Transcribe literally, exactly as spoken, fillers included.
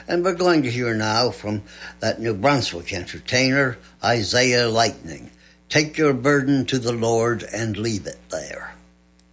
And we're going to hear now from that New Brunswick entertainer, Isaiah Lightning. Take your burden to the Lord and leave it there.